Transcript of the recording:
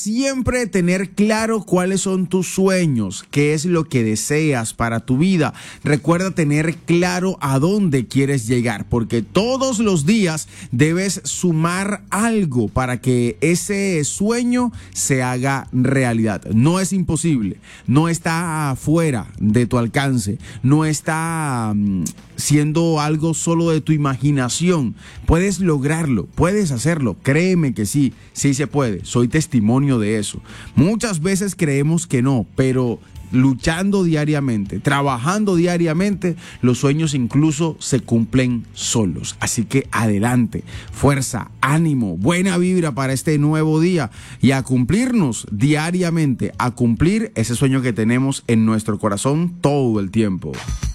Siempre tener claro cuáles son tus sueños, qué es lo que deseas para tu vida. Recuerda tener claro a dónde quieres llegar, porque todos los días debes sumar algo para que ese sueño se haga realidad. No es imposible, no está fuera de tu alcance, no está siendo algo solo de tu imaginación. Puedes lograrlo, puedes hacerlo, créeme que sí, sí se puede. Soy testimonio de eso. Muchas veces creemos que no, pero luchando diariamente, trabajando diariamente, los sueños incluso se cumplen solos. Así que adelante, fuerza, ánimo, buena vibra para este nuevo día y a cumplirnos diariamente, a cumplir ese sueño que tenemos en nuestro corazón todo el tiempo.